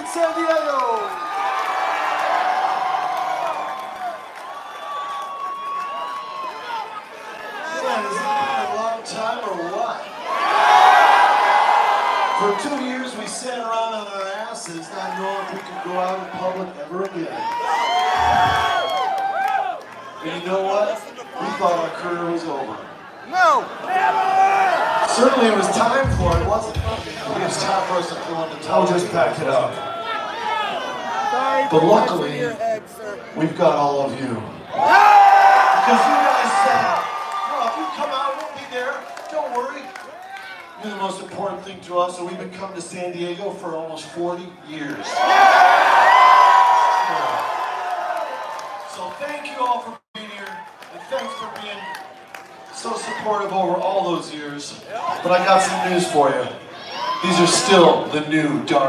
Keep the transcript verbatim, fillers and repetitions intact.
in San Diego. Man, has it been a long time or what? For two years we sat around on our asses not knowing if we could go out in public ever again. And you know what? We thought our career was over. No! Never! Certainly it was time for it, wasn't it? It was time for us to pull on the toe. Just pack it up. Sorry But for luckily, your head, sir. we've got all of you. Because you guys said, well, if you come out, we'll be there. Don't worry. You're the most important thing to us, so we've been coming to San Diego for almost forty years. So thank you all for being here, and thanks for being so supportive over all those years. But I got some news for you. These are still the new dark